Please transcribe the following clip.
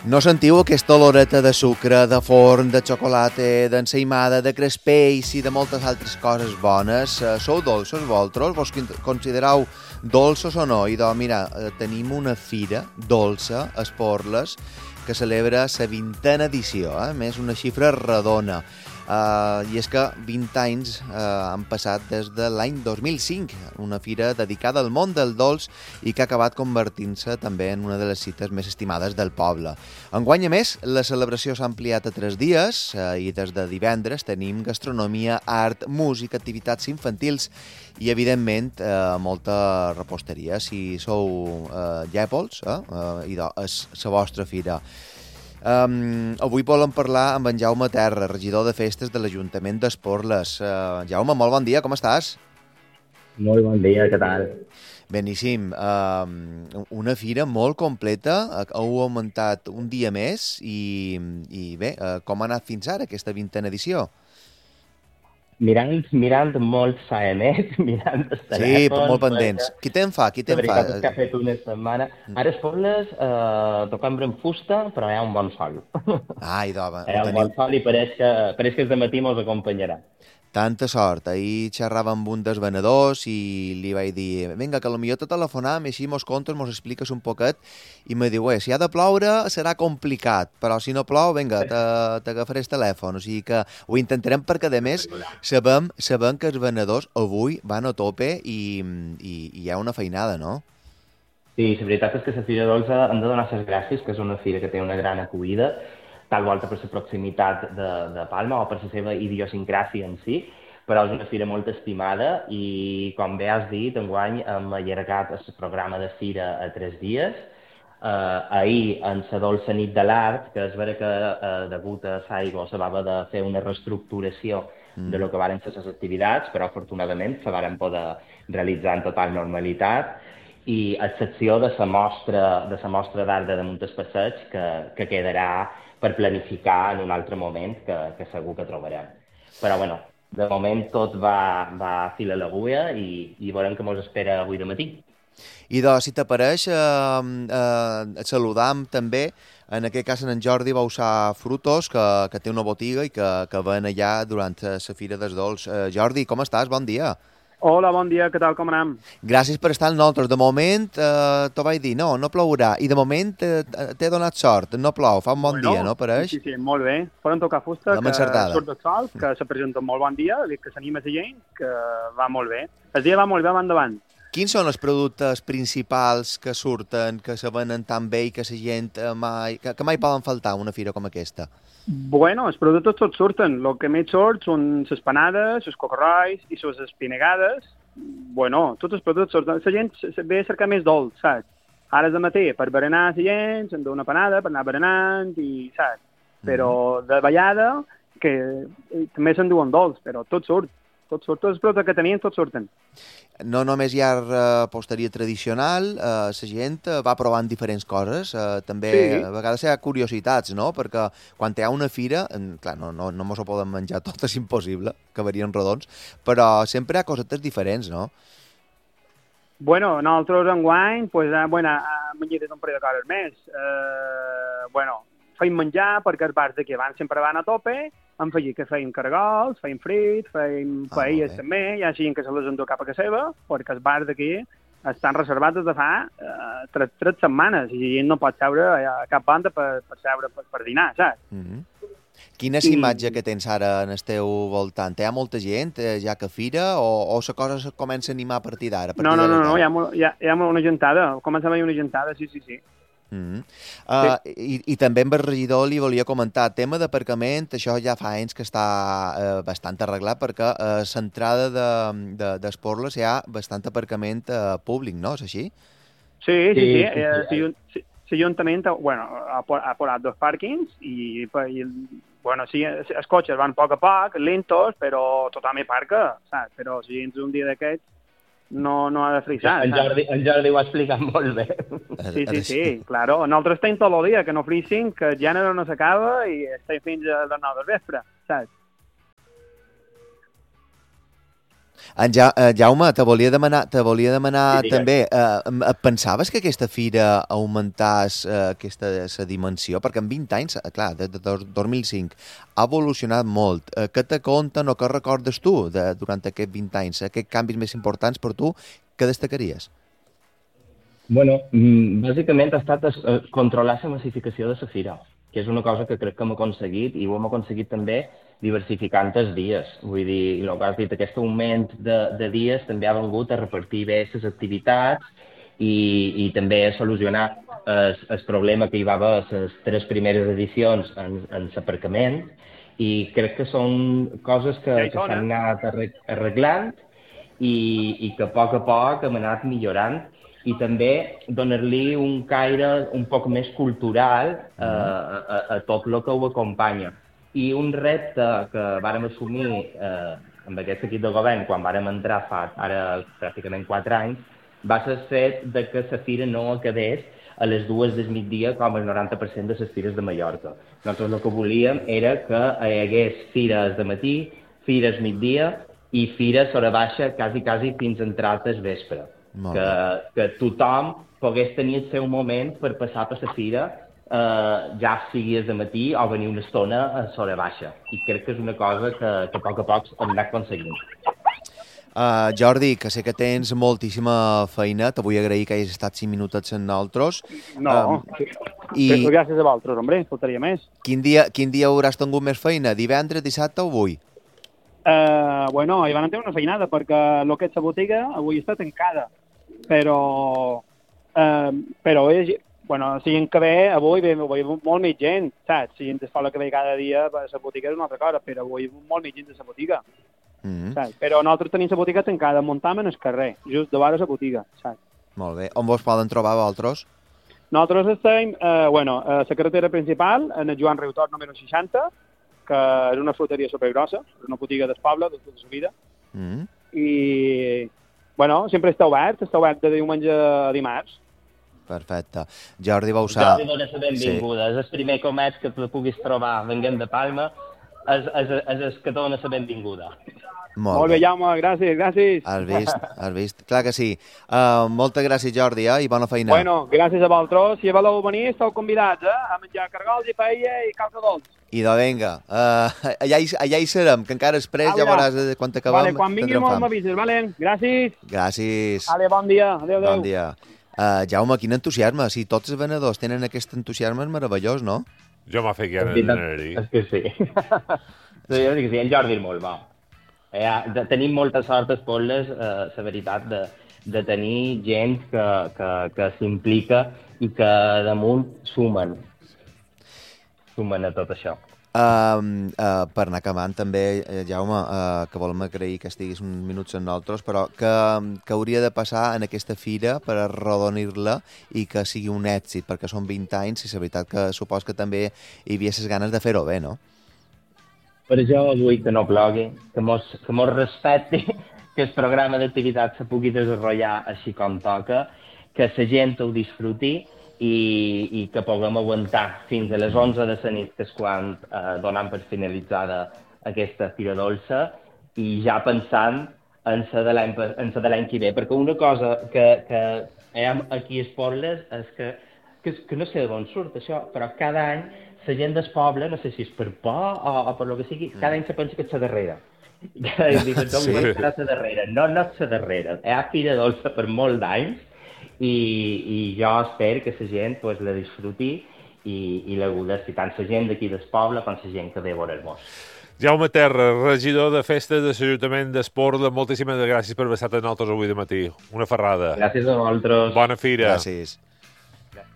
No sentiu aquesta oloreta de sucre, de forn, de xocolata, d'ensaïmada, de crespells i de moltes altres coses bones? Sou dolços, vosaltres? Vos considereu dolços o no? I doncs, mira, tenim una fira dolça, Esporles, que celebra la 20a edició, més una xifra redona. I és que 20 anys han passat des de l'any 2005, una fira dedicada al món del dolç i que ha acabat convertint-se també en una de les cites més estimades del poble. Enguany, a més, la celebració s'ha ampliat a 3 dies i des de divendres tenim gastronomia, art, música, activitats infantils i, evidentment, molta reposteria. Si sou llèpols, i és la vostra fira. Avui volem parlar amb en Jaume Terra, regidor de festes de l'Ajuntament d'Esporles. Jaume, molt bon dia, com estàs? Molt bon dia, què tal? Beníssim. Una fira molt completa, heu augmentat un dia més i bé, com ha anat fins ara aquesta 20a edició? Mirant molts AMs, mirant els telèfons... Sí, molt pendents. Qui te'n fa? La veritat és que ha fet una setmana. Ara es Esporles tocam en fusta, però hi ha un bon sol. Ai, d'home, Hi ha un bon sol i pareix que el dematí mos acompanyarà. Tanta sort. Ahir xerrava amb un dels venedors i li vaig dir, vinga, que potser te telefonam i així mos contes, mos expliques un poquet, i me diu, si ha de ploure serà complicat, però si no plou, vinga, t'agafaré el telèfon. O sigui que ho intentarem perquè, a més, sabem que els venedors avui van a tope i hi ha una feinada, no? Sí, la veritat és que la Fira Dolça hem de donar les gràcies, que és una fira que té una gran acollida, tal volta per la proximitat de Palma o per la seva idiosincràsia en si, però és una fira molt estimada i, com bé has dit, enguany hem allargat el programa de fira a 3 dies. Ahir, en la dolça nit de l'art, que és vera que degut a l'aigua se va haver de fer una reestructuració de lo que varen ser les activitats, però afortunadament se varen poder realitzar en total normalitat, i a excepció de la mostra d'art de damunt el passeig, que quedarà per planificar en un altre moment que segur que trobarem. Però, bueno, de moment tot va a fil a l'agulla i veurem què ens espera avui de matí. I doncs, si t'apareix, saludam també, en aquest cas en Jordi Bausà Frutos, que té una botiga i que ven allà durant la Fira dels Dolç. Jordi, com estàs? Bon dia. Hola, bon dia, què tal, com anem? Gràcies per estar amb nosaltres. De moment, t'ho vaig dir, no plourà. I de moment t'he donat sort, no plou, fa un bon dia, no, pareix? Sí, molt bé. Podem tocar fusta, que surt el sol, que se presenta un molt bon dia, que s'anima la gent, que va molt bé. El dia va molt bé, va endavant. Quins són els productes principals que surten, que se venen tan bé i que la gent que mai poden faltar una fira com aquesta? Bueno, els productes tots surten. El que més surt són les panades, els cocorrois i les espinegades. Bueno, tots els productes surten. La gent ve a cercar més dolç, saps? Ara és de matí, per berenar la gent, se'n duu una panada per anar berenant i, saps? Però de ballada, que també se'n duen dolç, però tot surt. Tots els productes que tenien, tots surten. No només hi ha reposteria tradicional, la gent va provant diferents coses, també sí. A vegades hi ha curiositats, no? Perquè quan hi ha una fira, clar, no mos ho podem menjar tot, és impossible, que varien redons, però sempre hi ha cosetes diferents, no? Bueno, nosaltres enguany, pues, menjat un parell de coses més. Feim menjar perquè els bars d'aquí abans sempre van a tope, hem afegit que feim caragols, feim frits, feim paelles també, hi ha gent que se les endú cap a casa seva, perquè els bars d'aquí estan reservats des de fa 3 setmanes i gent no pot seure a cap banda per seure per dinar, saps? Quina és l'imatge que tens ara en el teu voltant? Hi ha molta gent ja que fira o la cosa comença a animar a partir d'ara? No, hi ha una gentada, comença a haver una gentada, sí. I també amb el regidor li volia comentar tema d'aparcament, això ja fa anys que està bastant arreglat perquè a l'entrada d'Esporles hi ha bastant aparcament públic, no? És així? Sí. L'Ajuntament ha posat 2 pàrquings i els cotxes van a poc, lentos, però tothom hi parca, saps? Però si ets un dia d'aquests no ha de frisar. En Jordi ho ha explicat molt bé. Sí, claro. Nosaltres estem tot el dia, que no frisin, que el gènere no s'acaba i estem fins a les 9 del vespre, saps? Jaume, te volia demanar Sí, digues. també, pensaves que aquesta fira augmentàs la dimensió? Perquè en 20 anys, clar, des de 2005, ha evolucionat molt. Què te conten o què recordes tu durant aquests 20 anys? Aquests canvis més importants per tu, què destacaries? Bueno, bàsicament ha estat controlar la massificació de la fira, que és una cosa que crec que hem aconseguit i ho hem aconseguit també diversificant els dies. Vull dir, el que has dit, aquest augment de dies també ha vengut a repartir bé les activitats i també a solucionar el problema que hi va haver a les 3 primeres edicions en l'aparcament i crec que són coses que s'han anat arreglant i que a poc hem anat millorant i també donar-li un caire un poc més cultural a tot el que ho acompanya. I un repte que vàrem assumir amb aquest equip de govern quan vàrem entrar fa ara pràcticament 4 anys va ser el fet de que la fira no acabés a les 2 del migdia com el 90% de les fires de Mallorca. Nosaltres el que volíem era que hi hagués fires de matí, fires migdia i fires hora baixa quasi fins entrat al vespre. Que tothom pogués tenir el seu moment per passar per la fira, ja sigui de matí o venir una estona a l'hora baixa. I crec que és una cosa que a poc hem anat aconseguint. Jordi, que sé que tens moltíssima feina, te vull agrair que hagis estat 5 minutets amb nosaltres. No, gràcies a vosaltres, hombre, faltaria més. Quin dia hauràs tingut més feina? Divendres, dissabte o avui? Bueno, hi van tenir una feinada, perquè el que és la botiga avui està tancada, però bueno, si en que ve, avui ve molt més gent, saps? Si en fa que ve cada dia, la botiga és una altra cosa, però avui molt més gent de la botiga. Saps? Però nosaltres tenim la botiga tancada, muntem en el carrer, just davant de la botiga, saps? Molt bé. On vos poden trobar vosaltres? Nosaltres estem, a la carretera principal, en el Joan Reutor número 60, que és una fruteria supergrossa, és una botiga del poble de tota la vida. I, bueno, sempre està obert de diumenge a dimarts. Perfecte. Jordi Bausà. Jordi dona la benvinguda. És el primer comerç que tu puguis trobar venint de Palma, és el que dona la benvinguda. Molt bé, Jaume, gràcies. Has vist? Clar que sí. Moltes gràcies, Jordi, i bona feina. Bueno, gràcies a vosaltres. Si voleu venir, esteu convidats a menjar cargols i paella i calça dolç. I de vinga, allà hi serem, que encara després ja veuràs quan acabem. Vale, quan vingui molt m'avises, vale? Gràcies. Vale, bon dia. Adéu. Bon dia. Jaume, quin entusiasme. Si tots els venedors tenen aquest entusiasme és meravellós, no? Jo m'ha fet ganes d'anar-hi. És que sí. Jo dic que sí, en Jordi és molt bo. Tenim molta sort als pobles, la veritat, de tenir gent que s'implica i que damunt sumen a tot això. Per anar acabant també, Jaume, que volem agrair que estiguis uns minuts amb nosaltres, però que hauria de passar en aquesta fira per arrodonir-la i que sigui un èxit, perquè són 20 anys i la veritat que supos que també hi havia les ganes de fer-ho bé, no? Per això vull que no plogui, que mos respecti, que el programa d'activitat se pugui desenvolupar així com toca, que la gent ho disfruti i que puguem aguantar fins a les 11 de la nit, que és quan donem per finalitzada aquesta Fira Dolça, i ja pensant en la de l'any que ve. Perquè una cosa que hem aquí als pobles és que no sé d'on surt això, però cada any la gent del poble, no sé si és per por o per lo que sigui, cada any se pensa que és la darrera. Cada any diuen, serà la darrera. No és la darrera. Hi ha Fira Dolça per molt d'anys, i jo espero que la gent la disfruti i la gaudeixi, tant la gent d'aquí del poble com la gent que ve a veure'ns. Jaume Terra, regidor de Festes de l'Ajuntament d'Esporla, moltíssimes gràcies per haver estat amb nosaltres avui de matí. Una ferrada. Gràcies a vosaltres. Bona fira. Gràcies.